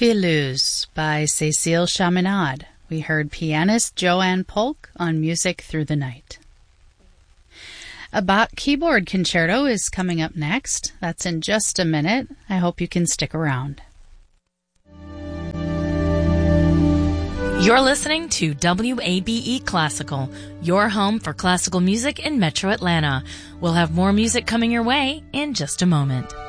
Filus by Cécile Chaminade. We heard pianist Joanne Polk on Music Through the Night. A Bach keyboard concerto is coming up next. That's in just a minute. I hope you can stick around. You're listening to WABE Classical, your home for classical music in Metro Atlanta. We'll have more music coming your way in just a moment.